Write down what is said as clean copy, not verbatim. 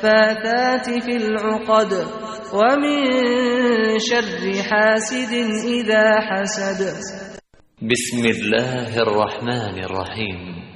فاتات في العقد ومن شر حاسد إذا حسد. بسم الله الرحمن الرحیم.